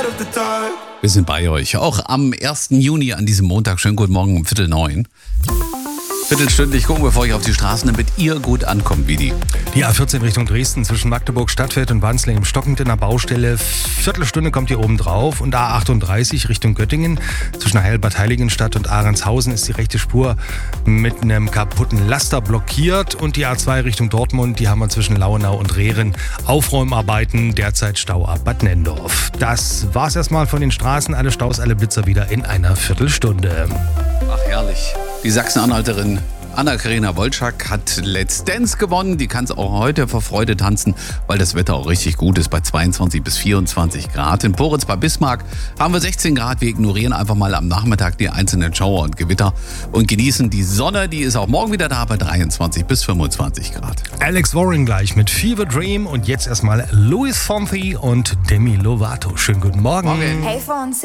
Wir sind bei euch, auch am 1. Juni an diesem Montag. Schönen guten Morgen um 8:45. Viertelstündlich gucken wir vor euch auf die Straßen, damit ihr gut ankommt, Vidi. Die A14 Richtung Dresden zwischen Magdeburg, Stadtfeld und Wanzling stockend in der Baustelle. Viertelstunde kommt ihr oben drauf. Und A38 Richtung Göttingen zwischen Heilbad Heiligenstadt und Ahrendshausen ist die rechte Spur mit einem kaputten Laster blockiert. Und die A2 Richtung Dortmund, die haben wir zwischen Lauenau und Rehren. Aufräumarbeiten, derzeit Stau ab Bad Nendorf. Das war's erstmal von den Straßen. Alle Staus, alle Blitzer wieder in einer Viertelstunde. Ach, herrlich. Die Sachsen-Anhalterin Anna-Karina Wolczak hat Let's Dance gewonnen. Die kann es auch heute vor Freude tanzen, weil das Wetter auch richtig gut ist bei 22 bis 24 Grad. In Poritz bei Bismarck haben wir 16 Grad. Wir ignorieren einfach mal am Nachmittag die einzelnen Schauer und Gewitter und genießen die Sonne. Die ist auch morgen wieder da bei 23 bis 25 Grad. Alex Warren gleich mit Fever Dream und jetzt erstmal Luis Fonsi und Demi Lovato. Schönen guten Morgen. Morgen. Hey Fonsi.